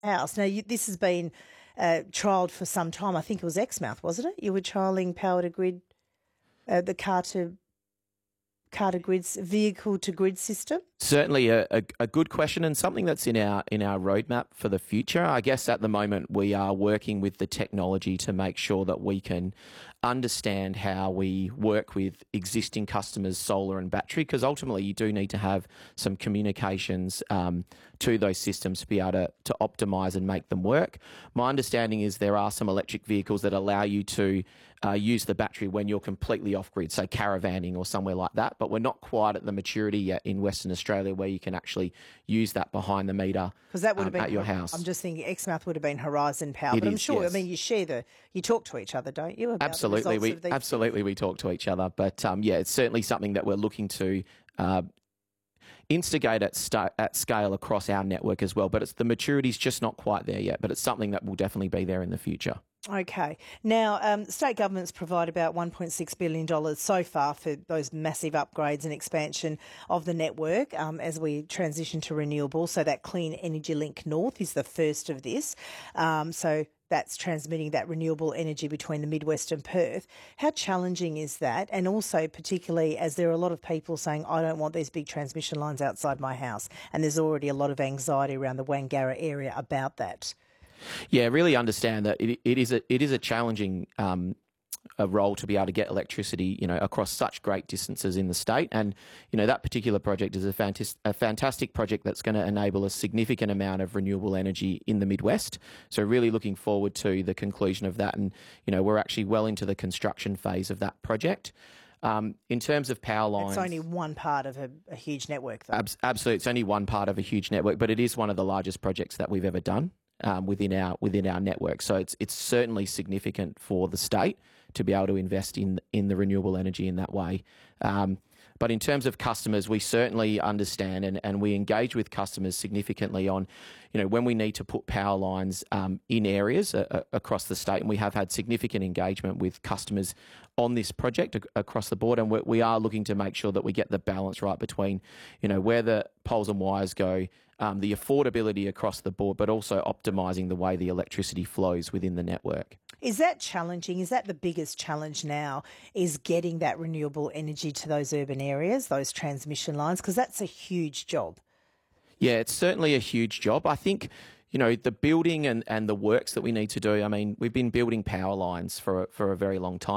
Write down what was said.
house. Now, this has been trialled for some time. I think it was Exmouth, wasn't it? You were trialling power to grid, the car to grids, vehicle to grid system. Certainly a good question, and something that's in our roadmap for the future. I guess at the moment we are working with the technology to make sure that we can understand how we work with existing customers' solar and battery, because ultimately you do need to have some communications to those systems to be able to optimise and make them work. My understanding is there are some electric vehicles that allow you to use the battery when you're completely off-grid, say caravanning or somewhere like that, but we're not quite at the maturity yet in Western Australia where you can actually use that behind the meter that would have been at your house. I'm just thinking Exmouth would have been Horizon Power, but I'm is, sure, yes. I mean, you talk to each other, don't you? About Absolutely, we talk to each other, but yeah, it's certainly something that we're looking to instigate at scale across our network as well. But the maturity's just not quite there yet, but it's something that will definitely be there in the future. Okay. Now, state governments provide about $1.6 billion so far for those massive upgrades and expansion of the network as we transition to renewables. So that Clean Energy Link North is the first of this. So that's transmitting that renewable energy between the Midwest and Perth. How challenging is that? And also particularly as there are a lot of people saying, I don't want these big transmission lines outside my house. And there's already a lot of anxiety around the Wangara area about that. Yeah, really understand that it is a challenging a role to be able to get electricity, across such great distances in the state. And, that particular project is a fantastic project that's going to enable a significant amount of renewable energy in the Midwest. So really looking forward to the conclusion of that. And, we're actually well into the construction phase of that project. In terms of power lines... It's only one part of a huge network, though. Absolutely. It's only one part of a huge network, but it is one of the largest projects that we've ever done. Within our network. So it's certainly significant for the state to be able to invest in the renewable energy in that way. But in terms of customers, we certainly understand and we engage with customers significantly on, when we need to put power lines in areas across the state. And we have had significant engagement with customers on this project across the board. And we are looking to make sure that we get the balance right between, where the poles and wires go, the affordability across the board, but also optimising the way the electricity flows within the network. Is that challenging? Is that the biggest challenge now, is getting that renewable energy to those urban areas, those transmission lines? Because that's a huge job. Yeah, it's certainly a huge job. I think, the building and the works that we need to do, I mean, we've been building power lines for a very long time.